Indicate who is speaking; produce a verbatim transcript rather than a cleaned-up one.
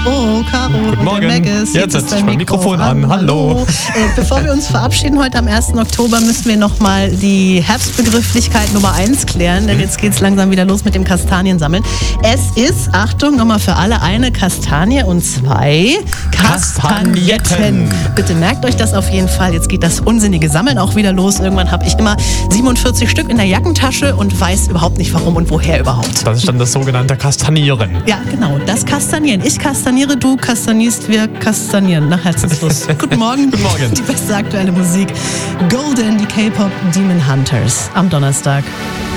Speaker 1: Oh, Caro.
Speaker 2: Guten Morgen.
Speaker 1: Maggis,
Speaker 2: Jetzt setze ich mein Mikrofon an. Hallo.
Speaker 1: Äh, bevor wir uns verabschieden heute am ersten Oktober, müssen wir nochmal die Herbstbegrifflichkeit Nummer eins klären, denn jetzt geht es langsam wieder los mit dem Kastaniensammeln. Es ist, Achtung, nochmal für alle, eine Kastanie und zwei Kastagnetten.
Speaker 2: Kastagnetten.
Speaker 1: Bitte merkt euch das auf jeden Fall. Jetzt geht das unsinnige Sammeln auch wieder los. Irgendwann habe ich immer siebenundvierzig Stück in der Jackentasche und weiß überhaupt nicht warum und woher überhaupt.
Speaker 2: Das ist dann das sogenannte Kastanieren.
Speaker 1: Ja, genau, das Kastanieren. Ich kastaniere, du kastanierst, wir kastanieren. Nach Herzenslust. Guten Morgen.
Speaker 2: Guten Morgen.
Speaker 1: Die beste aktuelle Musik. Golden, die K-Pop Demon Hunters am Donnerstag.